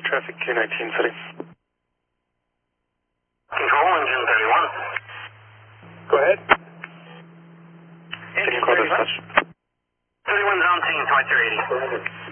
Traffic Q19 City. Control, engine 31. Go ahead. Engine Call 31. dispatch. 31's on scene, twice your 80.